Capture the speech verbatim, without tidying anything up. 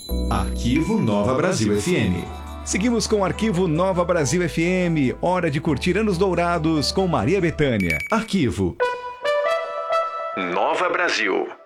Arquivo Nova Brasil F M. Seguimos com o Arquivo Nova Brasil F M. Hora de curtir Anos Dourados com Maria Bethânia. Arquivo Nova Brasil.